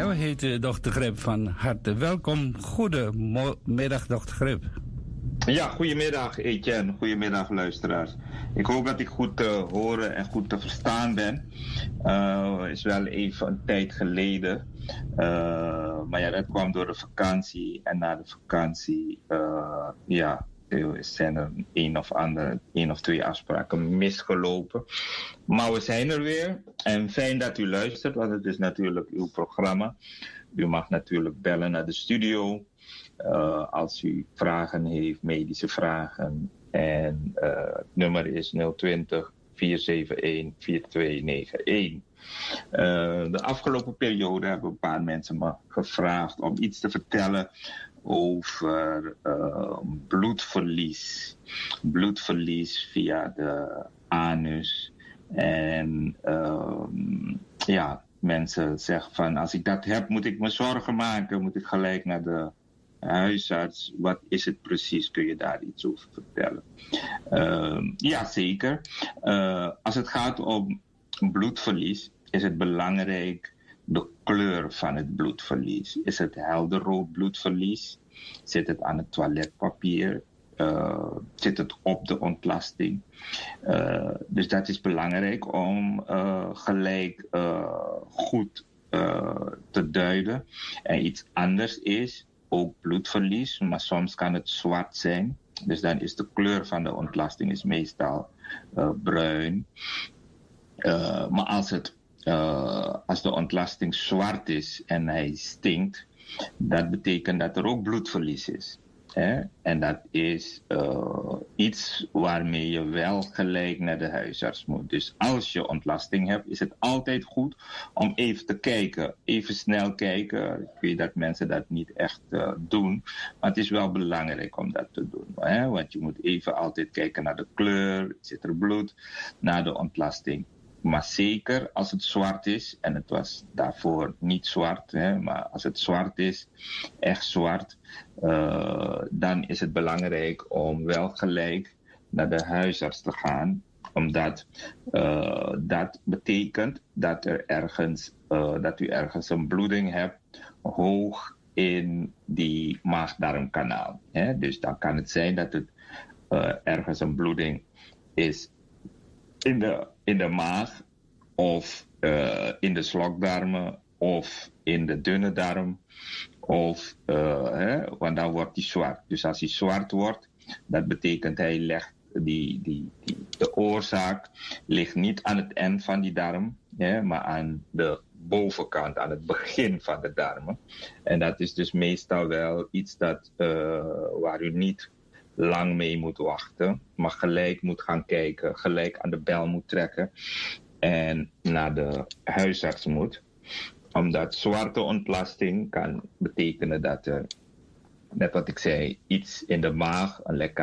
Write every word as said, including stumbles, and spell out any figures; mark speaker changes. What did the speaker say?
Speaker 1: Jou heet uh, dokter Grip van harte welkom. Goedemiddag, dokter Grip.
Speaker 2: Ja, goedemiddag Etienne, goedemiddag luisteraars. Ik hoop dat ik goed te horen en goed te verstaan ben. Het uh, is wel even een tijd geleden. Uh, maar ja, dat kwam door de vakantie. En na de vakantie, uh, ja, zijn er een of andere, een of twee afspraken misgelopen. Maar we zijn er weer. En fijn dat u luistert, want het is natuurlijk uw programma. U mag natuurlijk bellen naar de studio. Uh, als u vragen heeft, medische vragen. En uh, het nummer is nul twintig, vier zeven een, vier twee negen een. Uh, de afgelopen periode hebben een paar mensen me gevraagd om iets te vertellen over uh, bloedverlies. Bloedverlies via de anus. En uh, ja, mensen zeggen van als ik dat heb, moet ik me zorgen maken. Moet ik gelijk naar de huisarts. Wat is het precies? Kun je daar iets over vertellen? Uh, ja, zeker. Uh, als het gaat om bloedverlies, is het belangrijk de kleur van het bloedverlies. Is het helder rood bloedverlies? Zit het aan het toiletpapier? Uh, zit het op de ontlasting? Uh, dus dat is belangrijk om uh, gelijk uh, goed uh, te duiden. En iets anders is ook bloedverlies, maar soms kan het zwart zijn. Dus dan is de kleur van de ontlasting is meestal uh, bruin. Uh, maar als, het, uh, als de ontlasting zwart is en hij stinkt, dat betekent dat er ook bloedverlies is. Hè? En dat is uh, iets waarmee je wel gelijk naar de huisarts moet. Dus als je ontlasting hebt, is het altijd goed om even te kijken. Even snel kijken. Ik weet dat mensen dat niet echt uh, doen. Maar het is wel belangrijk om dat te doen. Hè? Want je moet even altijd kijken naar de kleur. Zit er bloed? Naar de ontlasting. Maar zeker als het zwart is, en het was daarvoor niet zwart, hè, maar als het zwart is, echt zwart, uh, dan is het belangrijk om wel gelijk naar de huisarts te gaan. Omdat uh, dat betekent dat, er ergens, uh, dat u ergens een bloeding hebt, hoog in die maag-darmkanaal. Hè. Dus dan kan het zijn dat het uh, ergens een bloeding is in de, in de maag of uh, in de slokdarmen of in de dunne darm of uh, hè, want dan wordt die zwart. Dus als hij zwart wordt, dat betekent hij legt die, die, die de oorzaak ligt niet aan het eind van die darm, hè, maar aan de bovenkant, aan het begin van de darmen. En dat is dus meestal wel iets dat uh, waar u niet lang mee moet wachten, maar gelijk moet gaan kijken, gelijk aan de bel moet trekken en naar de huisarts moet. Omdat zwarte ontlasting kan betekenen dat er, net wat ik zei, iets in de maag, een lekkage